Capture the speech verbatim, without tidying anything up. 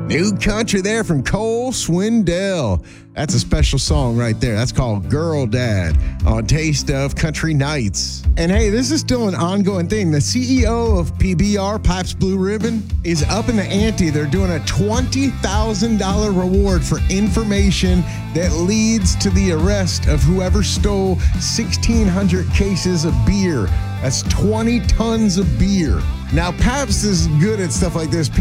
New country there from Cole Swindell. That's a special song right there. That's called Girl Dad on Taste of Country Nights. And hey, this is still an ongoing thing. The C E O of P B R, Pipes Blue Ribbon, is up in the ante. They're doing a twenty thousand dollars reward for information that leads to the arrest of whoever stole sixteen hundred cases of beer. That's twenty tons of beer. Now, Pabst is good at stuff like this.